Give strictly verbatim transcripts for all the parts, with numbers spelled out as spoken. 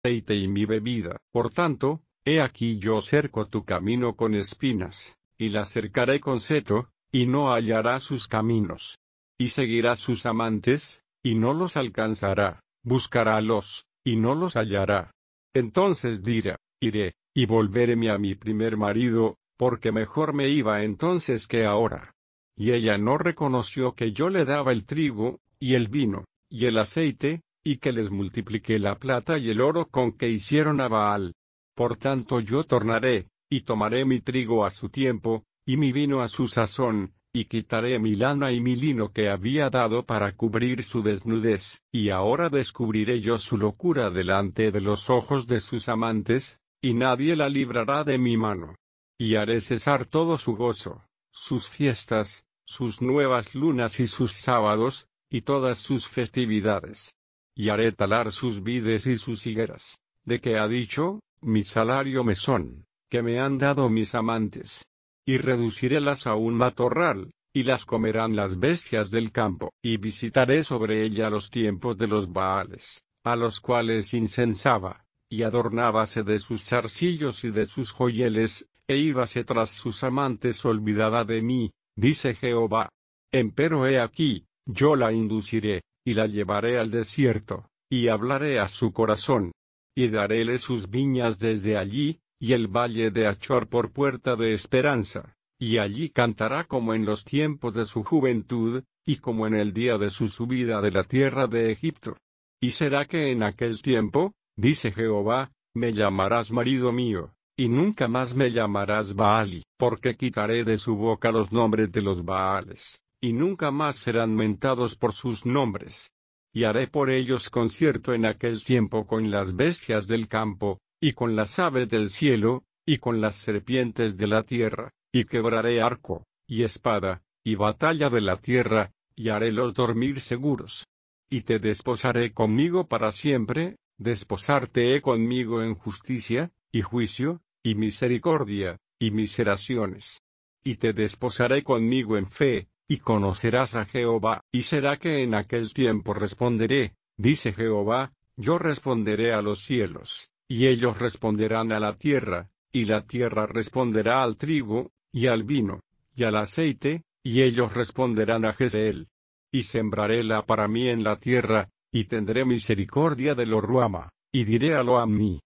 aceite y mi bebida. Por tanto, he aquí yo cerco tu camino con espinas, y la cercaré con seto, y no hallará sus caminos. Y seguirá sus amantes, y no los alcanzará, buscarálos, y no los hallará. Entonces dirá, iré, y volvéme a mi primer marido, porque mejor me iba entonces que ahora. Y ella no reconoció que yo le daba el trigo, y el vino, y el aceite, y que les multipliqué la plata y el oro con que hicieron a Baal. Por tanto yo tornaré, y tomaré mi trigo a su tiempo, y mi vino a su sazón, y quitaré mi lana y mi lino que había dado para cubrir su desnudez, y ahora descubriré yo su locura delante de los ojos de sus amantes, y nadie la librará de mi mano. Y haré cesar todo su gozo, sus fiestas, sus nuevas lunas y sus sábados, y todas sus festividades. Y haré talar sus vides y sus higueras, de que ha dicho, mi salario me son, que me han dado mis amantes. Y reducirélas a un matorral, y las comerán las bestias del campo. Y visitaré sobre ella los tiempos de los Baales, a los cuales incensaba, y adornábase de sus zarcillos y de sus joyeles, e íbase tras sus amantes olvidada de mí, dice Jehová. Empero he aquí, yo la induciré, y la llevaré al desierto, y hablaré a su corazón. Y daréle sus viñas desde allí, y el valle de Achor por puerta de esperanza, y allí cantará como en los tiempos de su juventud, y como en el día de su subida de la tierra de Egipto. Y será que en aquel tiempo, dice Jehová, me llamarás marido mío, y nunca más me llamarás Baali, porque quitaré de su boca los nombres de los Baales, y nunca más serán mentados por sus nombres. Y haré por ellos concierto en aquel tiempo con las bestias del campo, y con las aves del cielo, y con las serpientes de la tierra, y quebraré arco, y espada, y batalla de la tierra, y harélos dormir seguros. Y te desposaré conmigo para siempre, desposarte he conmigo en justicia, y juicio, y misericordia, y miseraciones. Y te desposaré conmigo en fe, y conocerás a Jehová. Y será que en aquel tiempo responderé, dice Jehová, yo responderé a los cielos, y ellos responderán a la tierra, y la tierra responderá al trigo, y al vino, y al aceite, y ellos responderán a Jezeel. Y sembraréla para mí en la tierra, y tendré misericordia de lo Ruama, y diré a lo a mí.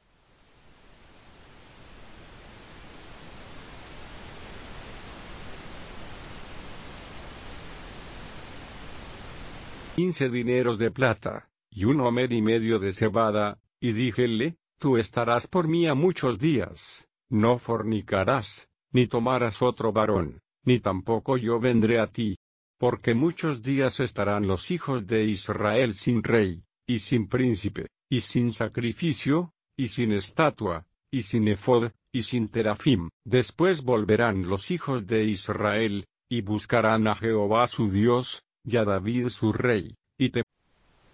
Quince dineros de plata, y un homer y medio de cebada, y díjele, tú estarás por mí a muchos días, no fornicarás, ni tomarás otro varón, ni tampoco yo vendré a ti. Porque muchos días estarán los hijos de Israel sin rey, y sin príncipe, y sin sacrificio, y sin estatua, y sin efod, y sin terafim. Después volverán los hijos de Israel, y buscarán a Jehová su Dios, y a David su rey, y te